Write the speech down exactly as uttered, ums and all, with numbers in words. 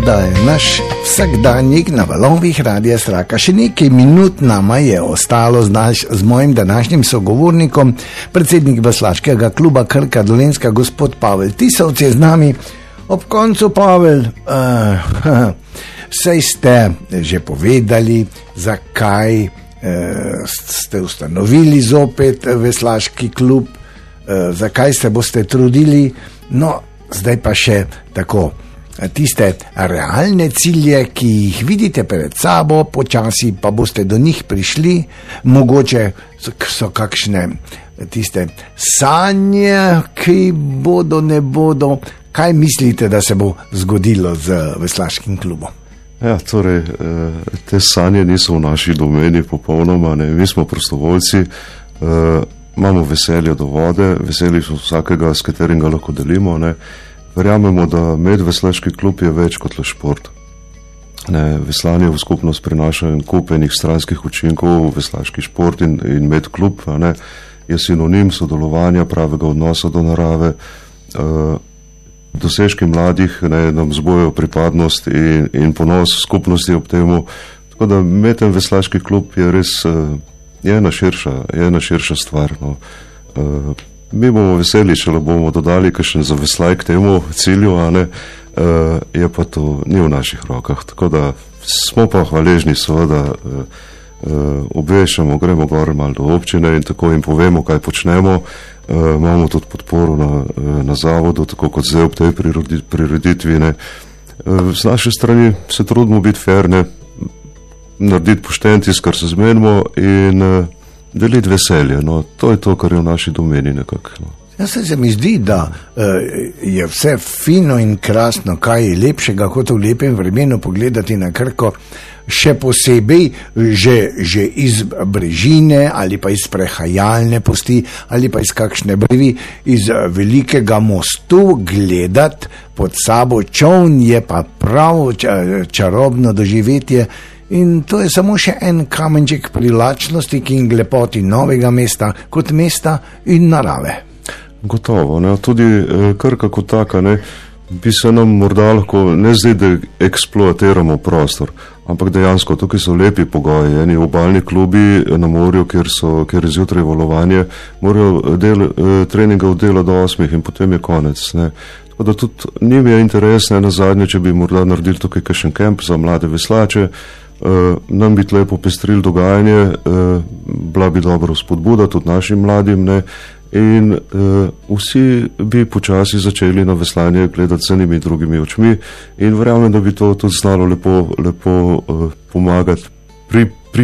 da je naš vsakdanjik na valovih Radia Straka. Še nekaj minut nama je ostalo z, naš, z mojim današnjim sogovornikom, predsednik Veslaškega kluba Krka Dolenjska, gospod Pavel Tisovc je z nami. Ob koncu, Pavel, uh, saj ste že povedali, zakaj uh, ste ustanovili zopet Veslaški klub, uh, zakaj se boste trudili, no, zdaj pa še tako. Tiste realne cilje, ki jih vidite pred sabo, počasi pa boste do njih prišli, mogoče so kakšne tiste sanje, ki bodo, ne bodo. Kaj mislite, da se bo zgodilo z Veslaškim klubom? Ja, torej, te sanje niso v naši domeni popolnoma, ne. Mi smo prostovoljci, imamo veselje do vode, veselje so vsakega, s katerim ga lahko delimo, ne. Verjamemo, da medveslaški klub je več kot le šport. Ne, veslanje v skupnost prinaša en kup enih stranskih učinkov, veslaški šport in, in medklub ne, je sinonim sodelovanja, pravega odnosa do narave. E, dosežki mladih ne, nam zbojajo pripadnost in, in ponos skupnosti ob temu. Tako da medten veslaški klub je res je ena širša, je ena širša stvar. No. E, Mi bomo veseli, če le bomo dodali kakšen zaveslaj k temu cilju, a ne, e, je pa to ni v naših rokah. Tako da smo pa hvaležni, seveda, e, e, obveščamo, gremo gor malo do občine in tako jim povemo, kaj počnemo. E, imamo tudi podporo na, na zavodu, tako kot zdaj ob tej prireditvi. Ne. E, z naše strani se trudimo biti fair, ne, narediti pošten tisto, kar se zmenimo in e, deliti veselje, no, to je to, kar je v naši domeni nekako. No. Ja, se mi zdi, da uh, je vse fino in krasno, kaj je lepšega, kot v lepem vremenu pogledati na Krko, še posebej že, že iz brežine ali pa iz prehajalne posti ali pa iz kakšne brevi, iz velikega mostu gledati pod sabo čoln je pa prav čarobno doživetje. In to je samo še en kamenček privlačnosti in lepoti novega mesta kot mesta in narave. Gotovo, ne? Tudi Krka kot taka, ne? Bi se nam morda lahko ne zdi, da eksploatiramo prostor, ampak dejansko tukaj so lepi pogoji. Eni obalni klubi na morju, kjer, so, kjer je zjutraj valovanje, morajo del, treninga od dela do osmih in potem je konec. Ne? Tako da tudi njim je interes, ne, na zadnje, če bi morda naredili tukaj kakšen kemp za mlade veslače, Uh, nam bi tle popestrili dogajanje, uh, bila bi dobro spodbuda tudi našim mladim, ne, in uh, vsi bi počasi začeli na veslanje gledati z enimi drugimi očmi in verjamem, da bi to tudi znalo lepo, lepo uh, pomagati pri